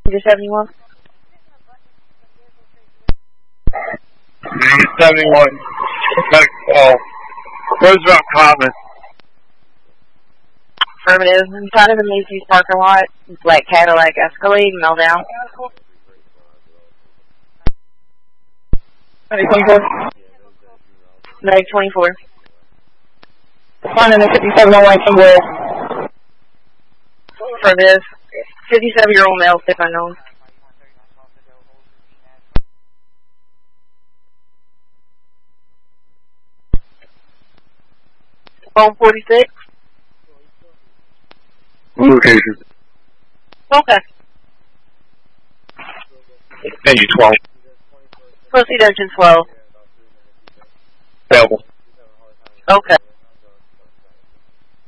Just 71. 71. Roosevelt Common. Affirmative. Inside of the Macy's parking lot, black Cadillac Escalade, meltdown. 24. 24. Finding the 5701 Kimberly. Affirmative. 57-year-old male, stiff unknown. Phone 46. Location. Okay. Menu 12. Proceed engine 12. Available. Okay.